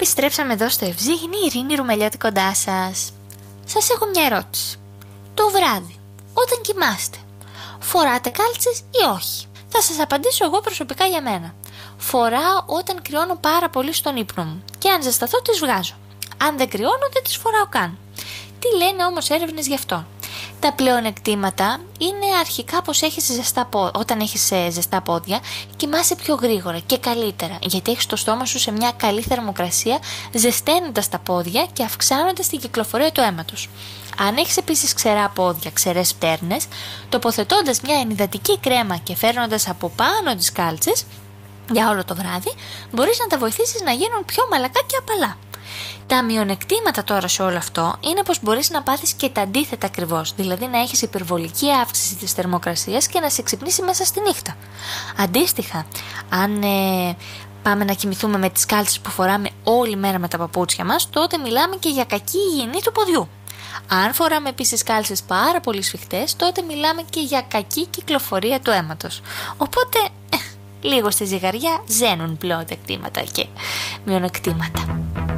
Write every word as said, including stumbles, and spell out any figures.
Επιστρέψαμε εδώ στο Ευζήγηνη, η Ειρήνη Ρουμελιώτη κοντά σας. Σας έχω μια ερώτηση. Το βράδυ, όταν κοιμάστε, φοράτε κάλτσες ή όχι? Θα σας απαντήσω εγώ προσωπικά για μένα. Φοράω όταν κρυώνω πάρα πολύ στον ύπνο μου και αν ζεσταθώ τις βγάζω. Αν δεν κρυώνω δεν τις φοράω καν. Τι λένε όμως έρευνες γι' αυτό? Τα πλεονεκτήματα είναι αρχικά πως έχεις ζεστά πόδια. Όταν έχεις ζεστά πόδια, κοιμάσαι πιο γρήγορα και καλύτερα, γιατί έχεις το στόμα σου σε μια καλή θερμοκρασία, ζεσταίνοντας τα πόδια και αυξάνοντας την κυκλοφορία του αίματος. Αν έχεις επίσης ξερά πόδια, ξερές πτέρνες, τοποθετώντας μια ενυδατική κρέμα και φέρνοντας από πάνω τις κάλτσες για όλο το βράδυ, μπορείς να τα βοηθήσεις να γίνουν πιο μαλακά και απαλά. Τα μειονεκτήματα τώρα σε όλο αυτό είναι πως μπορείς να πάθεις και τα αντίθετα ακριβώς, δηλαδή να έχεις υπερβολική αύξηση της θερμοκρασίας και να σε ξυπνήσει μέσα στη νύχτα. Αντίστοιχα, αν ε, πάμε να κοιμηθούμε με τις κάλτσες που φοράμε όλη μέρα με τα παπούτσια μας, τότε μιλάμε και για κακή υγιεινή του ποδιού. Αν φοράμε επίσης κάλτσες πάρα πολύ σφιχτές, τότε μιλάμε και για κακή κυκλοφορία του αίματος. Οπότε, ε, λίγο στη ζυγαριά ζαίνουν πλεονεκτήματα και μειονεκτήματα.